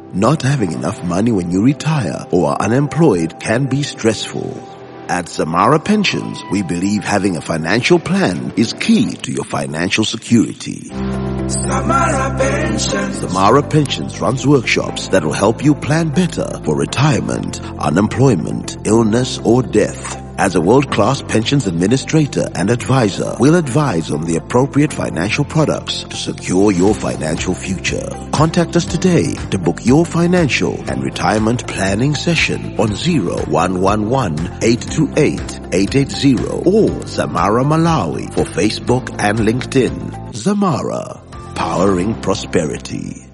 Not having enough money when you retire or are unemployed can be stressful. At Zamara Pensions, we believe having a financial plan is key to your financial security. Zamara Pensions. Zamara Pensions runs workshops that will help you plan better for retirement, unemployment, illness, or death. As a world-class pensions administrator and advisor, we'll advise on the appropriate financial products to secure your financial future. Contact us today to book your financial and retirement planning session on 0111-828-880 or Zamara Malawi for Facebook and LinkedIn. Zamara, powering prosperity.